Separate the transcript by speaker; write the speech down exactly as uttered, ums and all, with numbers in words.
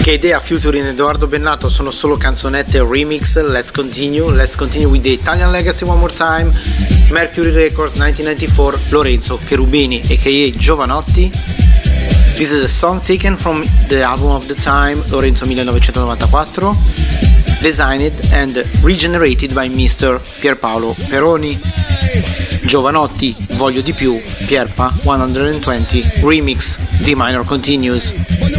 Speaker 1: Che idea featuring Edoardo Bennato, sono solo canzonette remix. Let's continue, let's continue with the Italian legacy one more time. Mercury Records nineteen ninety-four, Lorenzo Cherubini aka Giovanotti. This is a song taken from the album of the time, Lorenzo millenovecentonovantaquattro, designed and regenerated by mister Pierpaolo Peroni. Giovanotti, Voglio di più, Pierpa one hundred twenty, remix, D minor continues.